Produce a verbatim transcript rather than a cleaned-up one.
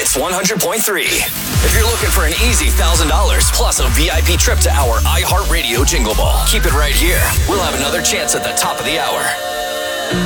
Hits one hundred point three. If you're looking for an easy one thousand dollars plus a V I P trip to our iHeartRadio Jingle Ball, keep it right here. We'll have another chance at the top of the hour.